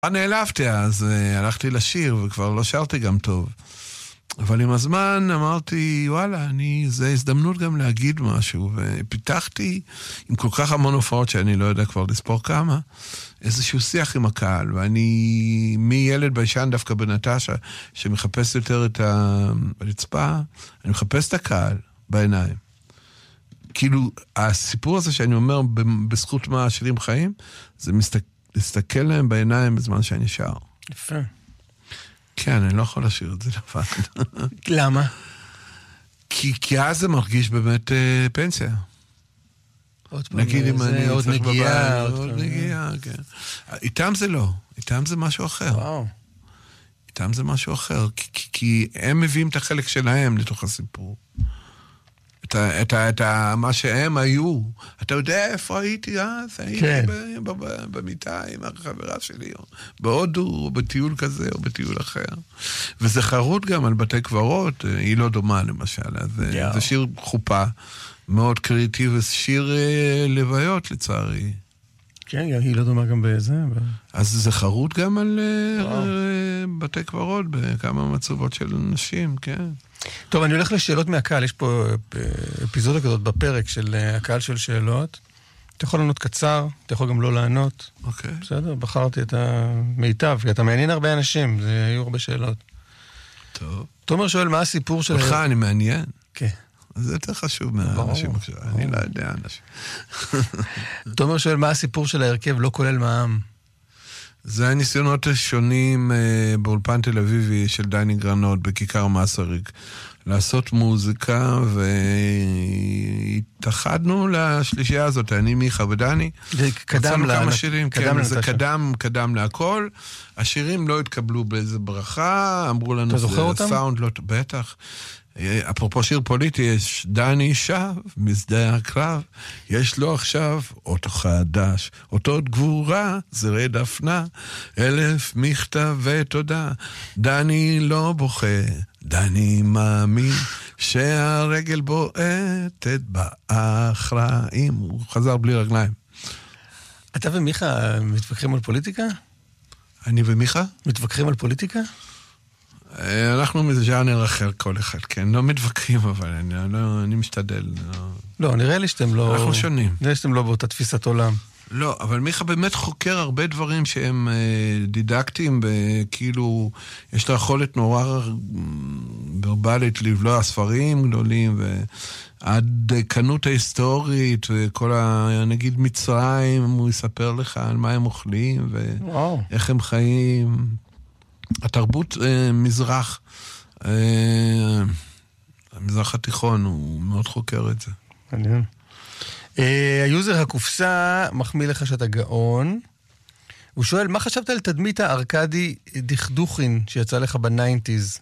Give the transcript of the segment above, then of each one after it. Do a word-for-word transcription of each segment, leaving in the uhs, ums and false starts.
נעלבתי, אז הלכתי לשיר, וכבר לא שרתי גם טוב. אבל עם הזמן אמרתי, וואלה, אני, זה הזדמנות גם להגיד משהו, ופיתחתי עם כל כך המון הופעות שאני לא יודע כבר לספור כמה, איזשהו שיח עם הקהל, ואני מילד ביישן דווקא בנטשה, שמחפש יותר את הרצפה, אני מחפש את הקהל בעיניים. כאילו, הסיפור הזה שאני אומר, בזכות מה השירים חיים, זה מסתכל, להסתכל להם בעיניים בזמן שאני שר. יפה. כן, אני לא יכול לשיר את זה לבד. למה? כי, כי אז זה מרגיש באמת אה, פנסיה. עוד פעם, נגיד אם אני עוד צריך נגיעה. בבית, עוד נגיעה, כן. איתם זה לא, איתם זה משהו אחר. וואו. איתם זה משהו אחר, כי, כי, כי הם מביאים את החלק שלהם לתוך הסיפור. את, ה, את, ה, את ה, מה שהם היו. אתה יודע איפה הייתי אז? הייתי כן. ב, ב, ב, במיטה עם החברה שלי, או בהודו, או בטיול כזה, או בטיול אחר. וזה חרוט גם על בתי קברות, היא לא דומה למשל. זה, יאו. זה שיר חופה מאוד קריטי, ושיר אה, לוויות לצערי. כן, היא לא דומה גם בזה. ב... אז זה חרוט גם על אה, בתי קברות, בכמה מצוות של נשים, כן. טוב, אני הולך לשאלות מהקהל. יש פה אפיזודה כזאת בפרק של הקהל של שאלות. אתה יכול לענות קצר, אתה יכול גם לא לענות. אוקיי. בסדר, בחרתי את המיטב, כי אתה מעניין הרבה אנשים, זה היו הרבה שאלות. טוב. תומר שואל, מה הסיפור של... אותך אני מעניין. כן. זה יותר חשוב מהאנשים. אני לא יודע אנשים. תומר שואל, מה הסיפור של ההרכב לא כולל מע"מ? זה הניסיונות השונים באולפן תל אביבי של דני גרנות בכיכר מסריק. לעשות מוזיקה, והתאחדנו לשלישייה הזאת, אני, מיכה ודני. זה קדם לה... כמה שירים, קדם כן, זה קדם, קדם להכל. השירים לא התקבלו באיזה ברכה, אמרו לנו... אתה זוכר אותם? סאונד לא... בטח. אפרופו שיר פוליטי, יש דני שב, משדה הקרב, יש לו עכשיו אותו חדש, אותו גבורה, זרי דפנה, אלף מכתב ותודה, דני לא בוכה, דני מאמין, שהרגל בועטת באחראים, הוא חזר בלי רגליים. אתה ומיכה מתווכחים על פוליטיקה? אני ומיכה? מתווכחים על פוליטיקה? אנחנו מז'אנר אחר כל אחד, כן, לא מתווכחים, אבל אני, לא, אני משתדל. לא. לא, נראה לי שאתם לא... אנחנו שונים. נראה לי שאתם לא באותה תפיסת עולם. לא, אבל מיכה באמת חוקר הרבה דברים שהם אה, דידקטיים, וכאילו, יש לו יכולת נורא ברבלית לבלוע ספרים גדולים, והדקנות ההיסטורית, וכל ה... נגיד מצרים, הוא יספר לך על מה הם אוכלים, ואיך הם חיים... התרבות אה, מזרח, אה, המזרח התיכון, הוא מאוד חוקר את זה. מעניין. אה, היוזר הקופסה מחמיא לך שאתה גאון. הוא שואל, מה חשבת על תדמית הארקדי דכדוכין שיצא לך בניינטיז?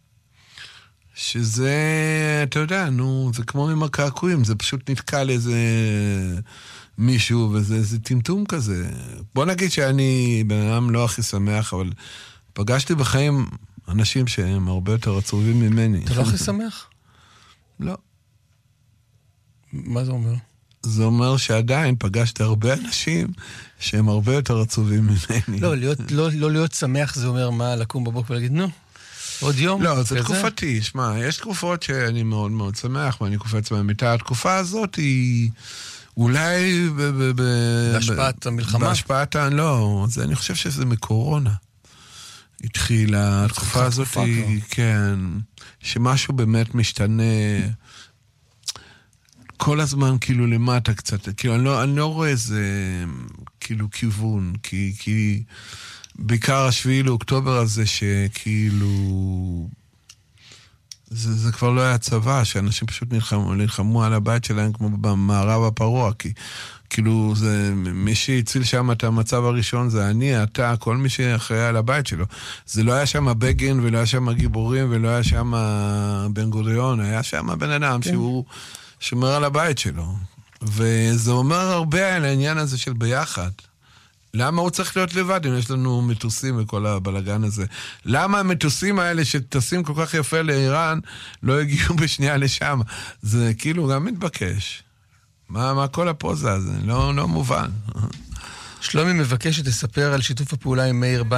שזה, אתה יודע, נו, זה כמו עם הקעקועים, זה פשוט נתקע לאיזה מישהו, וזה איזה טמטום כזה. בוא נגיד שאני בן אדם לא הכי שמח, אבל... פגשתי בחיים אנשים שהם הרבה יותר עצובים ממני. אתה לא הכי שמח? לא. מה זה אומר? זה אומר שעדיין פגשתי הרבה אנשים שהם הרבה יותר עצובים ממני. לא, להיות, לא, לא להיות שמח זה אומר מה, לקום בבוקר ולהגיד, נו, עוד יום. לא, זה תקופתי, שמע, יש תקופות שאני מאוד מאוד שמח, ואני קופץ מהמיטה. התקופה הזאת היא... אולי... בהשפעת המלחמה? בהשפעת, לא, זה, אני חושב שזה מקורונה. התחילה, התקופה הזאת היא, כן, שמשהו באמת משתנה כל הזמן כאילו למטה קצת, כאילו אני לא, אני לא רואה איזה כאילו כיוון, כי, כי בעיקר השביעי לאוקטובר הזה שכאילו זה, זה כבר לא היה צבא, שאנשים פשוט נלחמו, נלחמו על הבית שלהם כמו במערב הפרוע, כי כאילו, זה, מי שהציל שם את המצב הראשון זה אני, אתה, כל מי שאחראי על הבית שלו. זה לא היה שם בגין, ולא היה שם גיבורים, ולא היה שם בן גוריון, היה שם בן אדם שהוא שומר על הבית שלו. וזה אומר הרבה על העניין הזה של ביחד. למה הוא צריך להיות לבד אם יש לנו מטוסים וכל הבלגן הזה? למה המטוסים האלה שטסים כל כך יפה לאיראן לא הגיעו בשנייה לשם? זה כאילו גם מתבקש. מה, מה כל הפוזה הזה? לא, לא מובן. שלומי מבקש שתספר על שיתוף הפעולה עם מאיר בן.